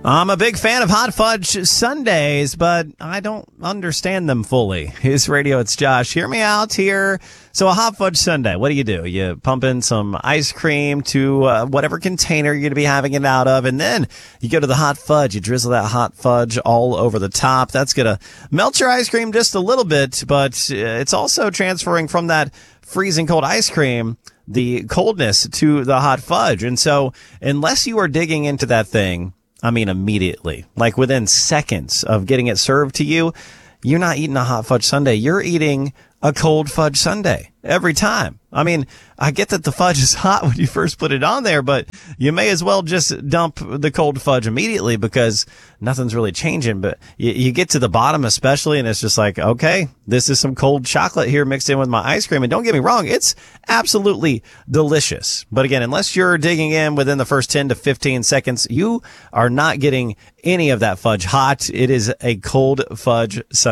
I'm a big fan of hot fudge sundaes, but I don't understand them fully. His radio, it's Josh. Hear me out here. So a hot fudge sundae, what do? You pump in some ice cream to whatever container you're going to be having it out of, and then you go to the hot fudge. You drizzle that hot fudge all over the top. That's going to melt your ice cream just a little bit, but it's also transferring from that freezing cold ice cream the coldness to the hot fudge. And so unless you are digging into that thing, I mean, immediately, like within seconds of getting it served to you, you're not eating a hot fudge sundae. You're eating a cold fudge sundae every time. I mean, I get that the fudge is hot when you first put it on there, but you may as well just dump the cold fudge immediately because nothing's really changing. But you get to the bottom especially, and it's just like, okay, this is some cold chocolate here mixed in with my ice cream. And don't get me wrong, it's absolutely delicious. But again, unless you're digging in within the first 10 to 15 seconds, you are not getting any of that fudge hot. It is a cold fudge sundae.